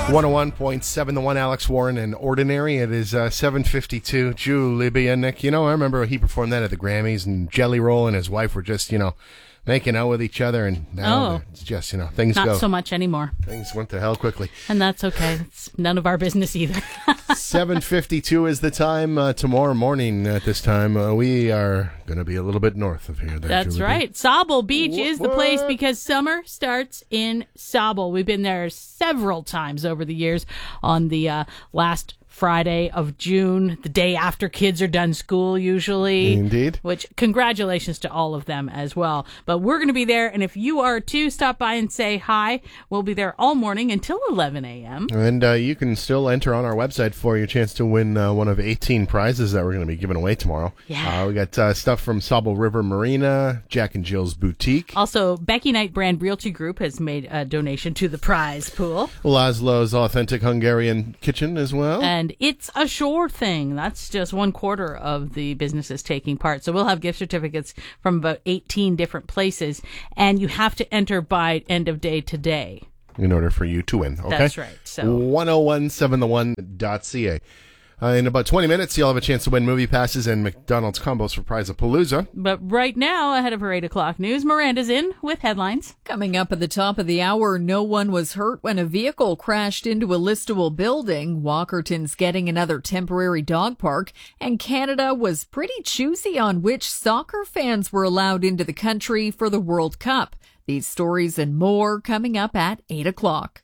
101.7 The One, Alex Warren and Ordinary. It is 7:52. Julie Bienick. You know, I remember he performed that at the Grammys, and Jelly Roll and his wife were just, making out with each other, and now it's just, things Not go. so much anymore. Things went to hell quickly. And that's okay. It's none of our business either. 7:52 is the time. Tomorrow morning at this time, we are going to be a little bit north of here. That's Julie. right. Sauble Beach is the place because summer starts in Sauble. We've been there several times over the years on the last Friday of June, the day after kids are done school usually. Indeed. Which, congratulations to all of them as well. But we're going to be there, and if you are too, stop by and say hi. We'll be there all morning until 11 a.m. And you can still enter on our website for your chance to win one of 18 prizes that we're going to be giving away tomorrow. Yeah. We got stuff from Sauble River Marina, Jack and Jill's Boutique. Also, Becky Knight Brand Realty Group has made a donation to the prize pool. Laszlo's Authentic Hungarian Kitchen as well. And It's a Sure Thing. That's just 1/4 of the businesses taking part. So we'll have gift certificates from about 18 different places, and you have to enter by end of day today in order for you to win. Okay? That's right. So 1017theone.ca. In about 20 minutes, you'll have a chance to win movie passes and McDonald's combos for Prize-a-Palooza. But right now, ahead of her 8 o'clock news, Miranda's in with headlines. Coming up at the top of the hour, no one was hurt when a vehicle crashed into a listable building. Walkerton's getting another temporary dog park. And Canada was pretty choosy on which soccer fans were allowed into the country for the World Cup. These stories and more coming up at 8 o'clock.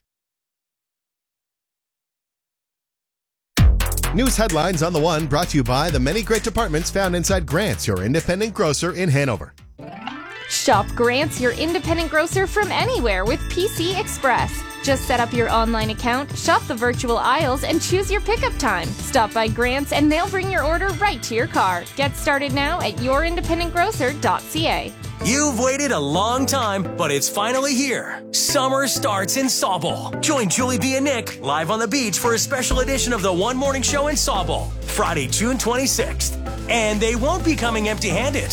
News headlines on The One brought to you by the many great departments found inside Grant's, your independent grocer in Hanover. Shop Grant's, your independent grocer from anywhere with PC Express. Just set up your online account, shop the virtual aisles, and choose your pickup time. Stop by Grant's and they'll bring your order right to your car. Get started now at yourindependentgrocer.ca. You've waited a long time, but it's finally here. Summer starts in Sauble. Join Julie B. and Nick live on the beach for a special edition of the One Morning Show in Sauble, Friday, June 26th. And they won't be coming empty-handed.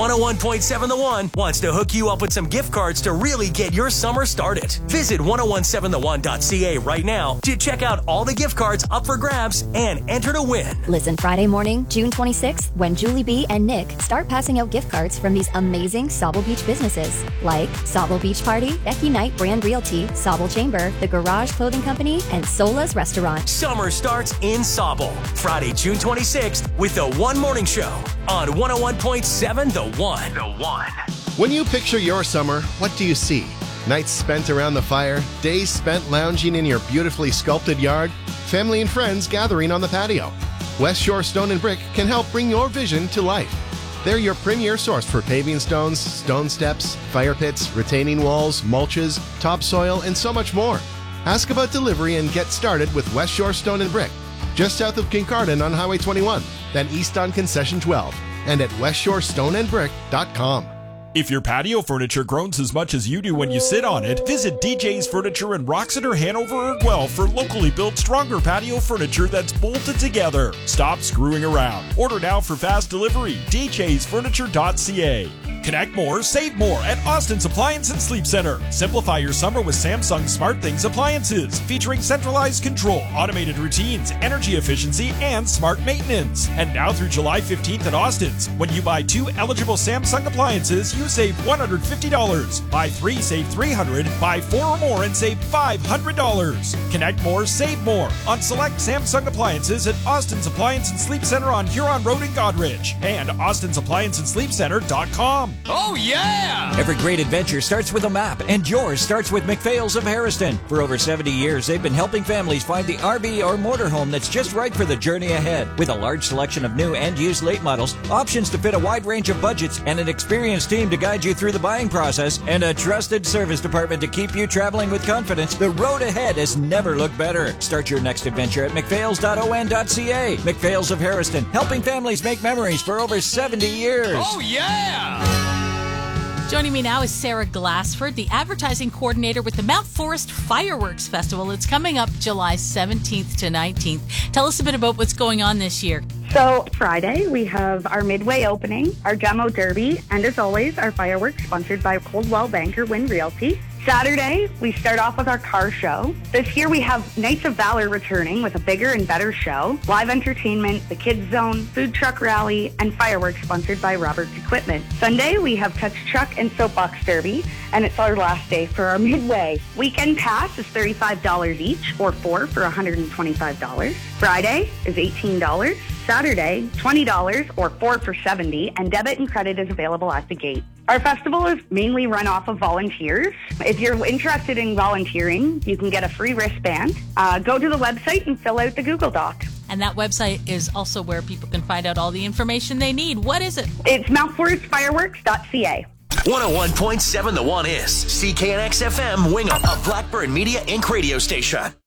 101.7 The One wants to hook you up with some gift cards to really get your summer started. Visit 1017theone.ca right now to check out all the gift cards up for grabs and enter to win. Listen Friday morning, June 26th, when Julie B. and Nick start passing out gift cards from these amazing Sauble Beach businesses like Sauble Beach Party, Becky Knight Brand Realty, Sauble Chamber, The Garage Clothing Company, and Sola's Restaurant. Summer starts in Sauble, Friday, June 26th with the One Morning Show on 101.7 The One. The One. When you picture your summer, what do you see? Nights spent around the fire, days spent lounging in your beautifully sculpted yard, family and friends gathering on the patio. West Shore Stone and Brick can help bring your vision to life. They're your premier source for paving stones, stone steps, fire pits, retaining walls, mulches, topsoil, and so much more. Ask about delivery and get started with West Shore Stone and Brick, just south of Kincardine on Highway 21, then east on Concession 12, and at westshorestoneandbrick.com. If your patio furniture groans as much as you do when you sit on it, visit DJ's Furniture in Roxeter, Hanover, or Guelph for locally built, stronger patio furniture that's bolted together. Stop screwing around. Order now for fast delivery. DJsFurniture.ca. Connect more, save more at Austin's Appliance and Sleep Center. Simplify your summer with Samsung SmartThings appliances, featuring centralized control, automated routines, energy efficiency, and smart maintenance. And now through July 15th at Austin's, when you buy 2 eligible Samsung appliances, you save $150. Buy 3, save $300. Buy 4 or more and save $500. Connect more, save more on select Samsung appliances at Austin's Appliance and Sleep Center on Huron Road in Godrich and Austin'sApplianceAndSleepCenter.com. Oh, yeah! Every great adventure starts with a map, and yours starts with McPhail's of Harrison. For over 70 years, they've been helping families find the RV or motorhome that's just right for the journey ahead. With a large selection of new and used late models, options to fit a wide range of budgets, and an experienced team to guide you through the buying process, and a trusted service department to keep you traveling with confidence, the road ahead has never looked better. Start your next adventure at mcphails.on.ca. McPhails of Harrison, helping families make memories for over 70 years. Oh, yeah! Joining me now is Sarah Glassford, the advertising coordinator with the Mount Forest Fireworks Festival. It's coming up July 17th to 19th. Tell us a bit about what's going on this year. So Friday, we have our midway opening, our Demo Derby, and as always, our fireworks sponsored by Coldwell Banker Wynn Realty. Saturday, we start off with our car show. This year we have Knights of Valor returning with a bigger and better show, live entertainment, the Kids Zone, food truck rally, and fireworks sponsored by Roberts Equipment. Sunday, we have Touch Truck and Soapbox Derby, and it's our last day for our midway. Weekend pass is $35 each, or 4 for $125. Friday is $18. Saturday, $20 or 4 for $70, and debit and credit is available at the gate. Our festival is mainly run off of volunteers. If you're interested in volunteering, you can get a free wristband. Go to the website and fill out the Google Doc. And that website is also where people can find out all the information they need. What is it? It's mountforestfireworks.ca. 101.7 The One is CKNX FM Wingham, a Blackbird Media Inc. radio station.